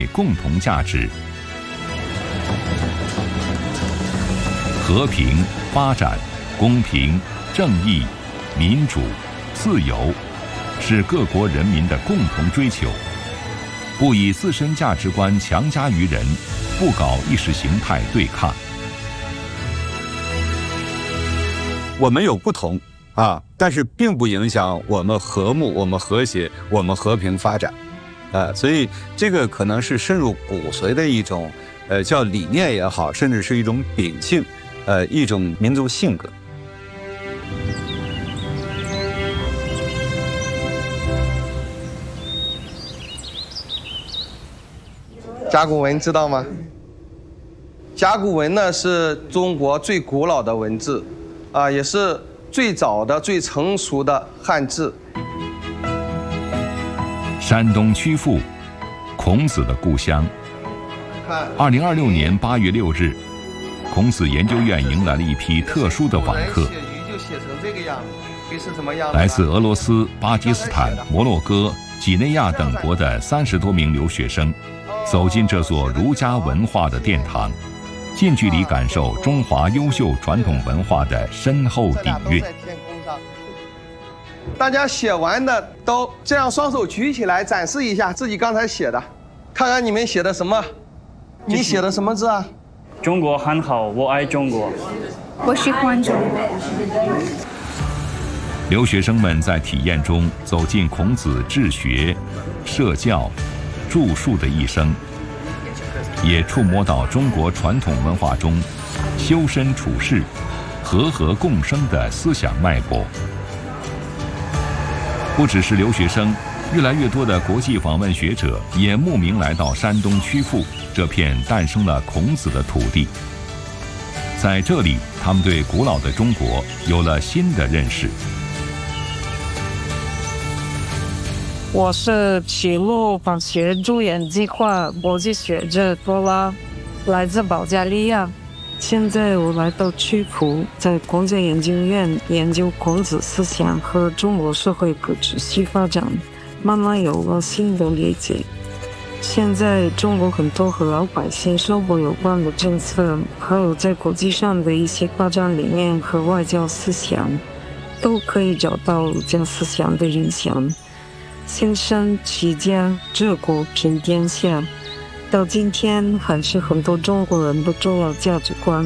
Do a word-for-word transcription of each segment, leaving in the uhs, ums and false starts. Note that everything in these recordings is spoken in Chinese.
共同价值。和平、发展、公平、正义、民主、自由，是各国人民的共同追求。不以自身价值观强加于人，不搞意识形态对抗。 我们有不同啊，但是并不影响我们和睦、我们和谐、我们和平发展。呃，所以这个可能是深入骨髓的一种，呃，叫理念也好，甚至是一种秉性，呃，一种民族性格。 甲骨文知道吗？甲骨文呢是中国最古老的文字，啊，也是最早的、最成熟的汉字。 山东曲阜，孔子的故乡。二零二六年八月六日，孔子研究院迎来了一批特殊的访客。来自俄罗斯、巴基斯坦、摩洛哥、几内亚等国的三十多名留学生，走进这座儒家文化的殿堂，近距离感受中华优秀传统文化的深厚底蕴。 大家写完的都这样双手举起来展示一下自己刚才写的，看看你们写的什么。你写的什么字啊？ 中国很好，我爱中国。 我喜欢中国。 留学生们在体验中走进孔子治学、社教、著述的一生，也触摸到中国传统文化中修身处世、和和共生的思想脉搏。不只是留学生，越来越多的国际访问学者也慕名来到山东曲阜这片诞生了孔子的土地。在这里，他们对古老的中国有了新的认识。 我是齐鲁访学助研计划国际学者多拉，来自保加利亚。现在我来到曲阜，在国家研究院研究孔子思想和中国社会可持续发展，慢慢有了新的理解。现在中国很多和老百姓生活有关的政策，还有在国际上的一些发展理念和外交思想，都可以找到儒家思想的影响。先生齐家治国平天下，到今天还是很多中国人的重要价值观。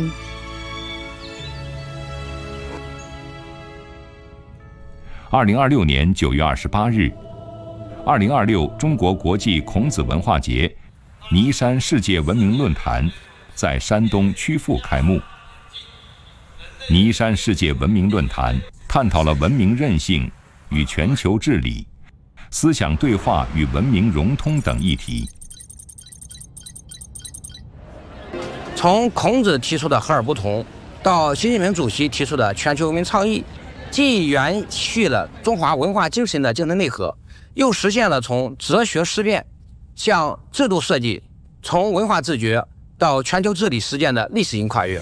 二零二六年九月二十八日，二零二六中国国际孔子文化节尼山世界文明论坛在山东曲阜开幕。尼山世界文明论坛探讨了文明韧性与全球治理、思想对话与文明融通等议题。 从孔子提出的和而不同，到习近平主席提出的全球文明倡议，既延续了中华文化精神的精神内核，又实现了从哲学思辨向制度设计，从文化自觉到全球治理实践的历史性跨越。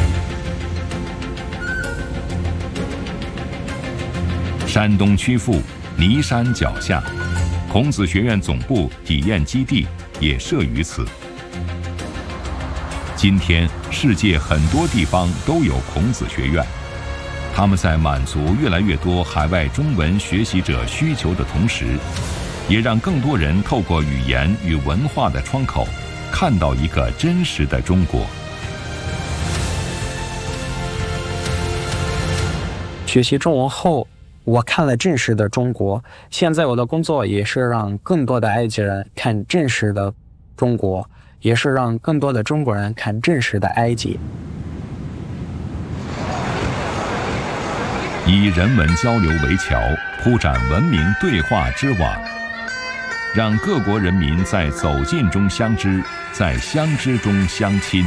山东曲阜尼山脚下，孔子学院总部体验基地也设于此。今天，世界很多地方都有孔子学院，他们在满足越来越多海外中文学习者需求的同时，也让更多人透过语言与文化的窗口，看到一个真实的中国。 学习中文后，我看了真实的中国。现在我的工作也是让更多的埃及人看真实的中国，也是让更多的中国人看真实的埃及。 以人文交流为桥，铺展文明对话之网，让各国人民在走近中相知，在相知中相亲。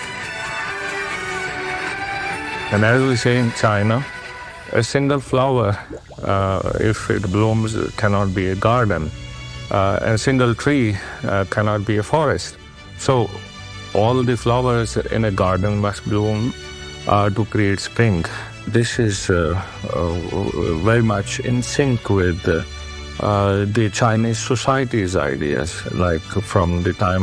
And as we say in China, a single flower, uh, if it blooms, cannot be a garden. Uh, and a single tree uh, cannot be a forest. So all the flowers in a garden must bloom uh, to create spring. This is uh, uh, very much in sync with uh, uh, the Chinese society's ideas, like from the time